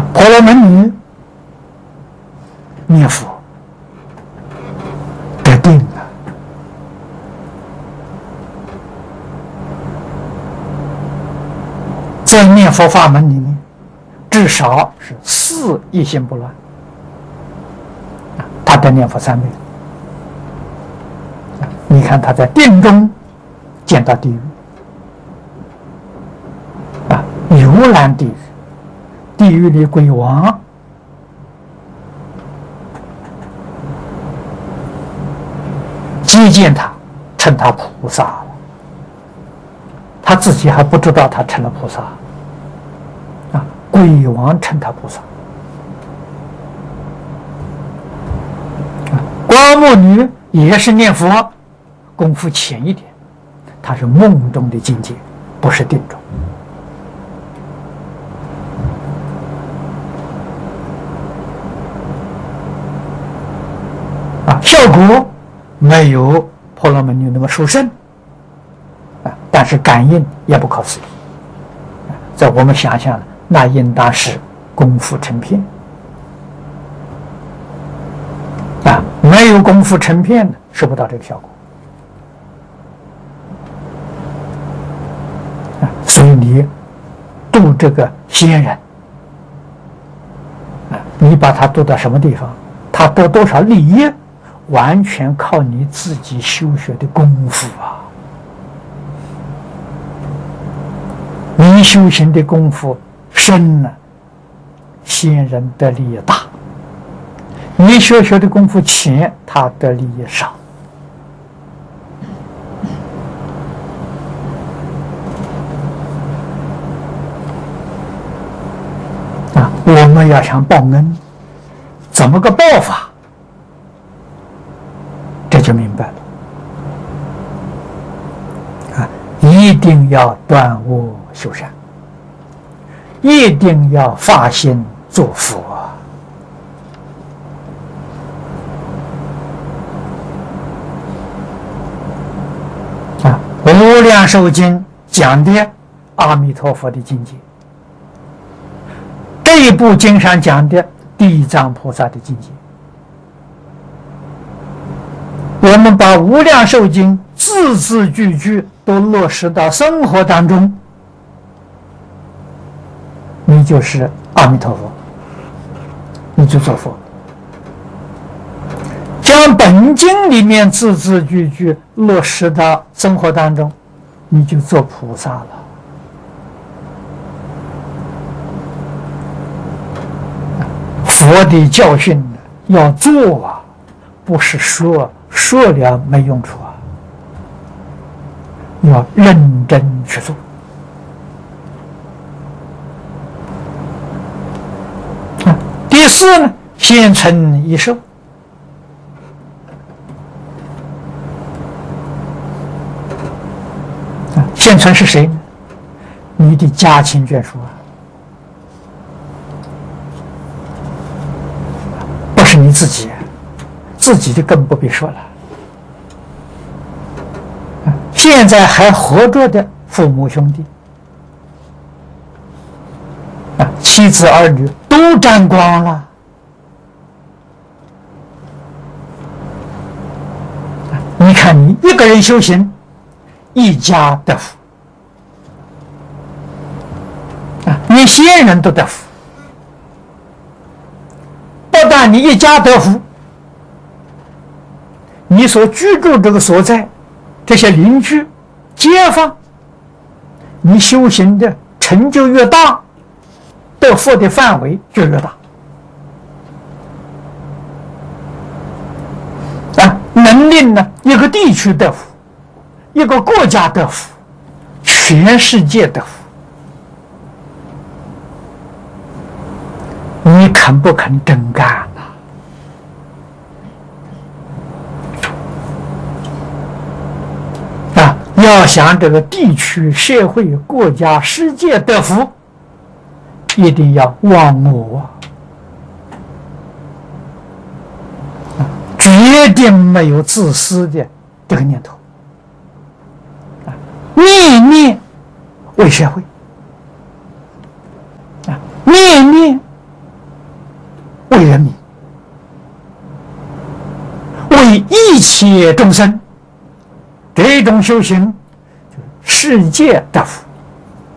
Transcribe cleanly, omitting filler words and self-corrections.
婆罗门女念佛得定了，在念佛法门里面，至少是4一心不乱，他得念佛3辈。你看他在定中见到地狱游览地狱，地狱里鬼王接见他，称他菩萨了，他自己还不知道他成了菩萨鬼王称他菩萨光目女也是念佛，功夫浅一点，它是梦中的境界，不是定中效果没有婆罗门女那么殊胜但是感应也不可思议在我们想象那应当是功夫成片没有功夫成片的收不到这个效果所以你度这个仙人你把他度到什么地方，他得多少利益，完全靠你自己修学的功夫你修行的功夫深了，仙人得利益大；你修学的功夫浅，他得利益少。我们要想报恩，怎么个报法？这就明白了一定要断恶修善，一定要发心做佛无量寿经讲的阿弥陀佛的境界，这一部经上讲的地藏菩萨的境界，我们把无量寿经字字句句都落实到生活当中，你就是阿弥陀佛，你就做佛。将本经里面字字句句落实到生活当中，你就做菩萨了。佛的教训要做不是说了没用处要认真去做。第四呢，现成一寿。现存是谁呢？你的家亲眷属不是你自己，自己就更不必说了。现在还活着的父母兄弟妻子儿女都沾光了，你看你一个人修行，一家得福你仙人都得福，不但你一家得福，你所居住这个所在，这些邻居街坊，你修行的成就越大，得福的范围就越大能令呢一个地区得福，一个国家得福，全世界得福。你肯不肯真干要想这个地区、社会、国家、世界得福，一定要忘我决定没有自私的这个念头念念为社会念念为人民，为一切众生。这种修行，世界得福。